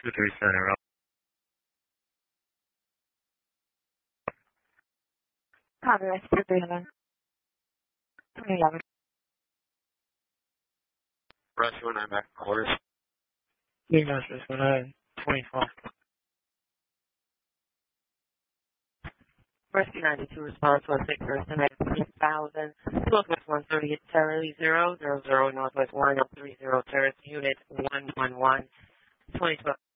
2-3 center up. Copy, rescue 311. 2011. Rescue 19 back quarters. Big Masters 2012. Rescue 92 response 16 first and 6000. Northwest 130 Terry 000 Northwest 130 Terrace Unit 111 2012.